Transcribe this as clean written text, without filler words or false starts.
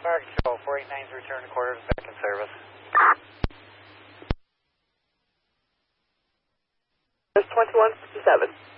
Fire Control, 489's return to quarters, back in service. There's 2157.